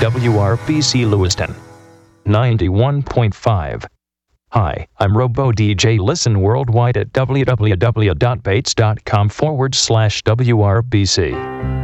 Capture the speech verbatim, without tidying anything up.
W R B C Lewiston, ninety-one point five. Hi, I'm RoboDJ. Listen worldwide at www.bates.com forward slash WRBC.